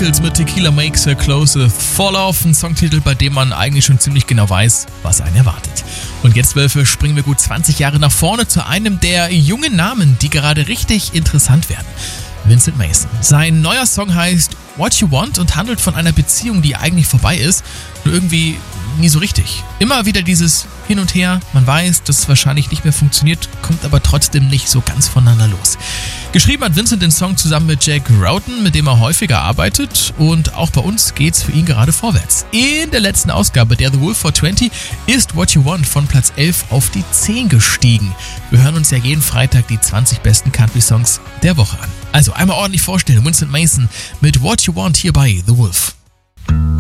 Beatles mit Tequila Makes Her Closer Fall Off, ein Songtitel, bei dem man eigentlich schon ziemlich genau weiß, was einen erwartet. Und jetzt, Wölfe, springen wir gut 20 Jahre nach vorne zu einem der jungen Namen, die gerade richtig interessant werden. Vincent Mason. Sein neuer Song heißt What You Want und handelt von einer Beziehung, die eigentlich vorbei ist, nur irgendwie nie so richtig. Immer wieder dieses Hin und Her, man weiß, dass es wahrscheinlich nicht mehr funktioniert, kommt aber trotzdem nicht so ganz voneinander los. Geschrieben hat Vincent den Song zusammen mit Jack Roughton, mit dem er häufiger arbeitet, und auch bei uns geht's für ihn gerade vorwärts. In der letzten Ausgabe der The Wolf 420 ist What You Want von Platz 11 auf die 10 gestiegen. Wir hören uns ja jeden Freitag die 20 besten Country-Songs der Woche an. Also einmal ordentlich vorstellen, Vincent Mason mit What You Want hier bei The Wolf.